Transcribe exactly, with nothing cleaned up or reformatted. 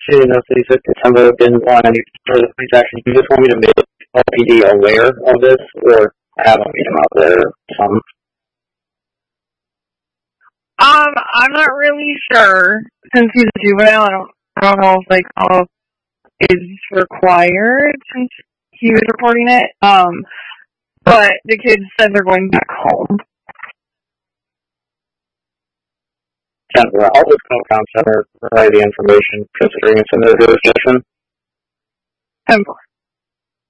She didn't know if he said December didn't want any further police action. You just want me to make L P D aware of this, or have him meet him out there or something? Um, I'm not really sure. Since he's a juvenile, I don't, I don't know if, like, all is required since he was reporting it. Um, but the kids said they're going back home. Jennifer, I'll just call Comm Center, provide the information, considering it's in their jurisdiction. Of course.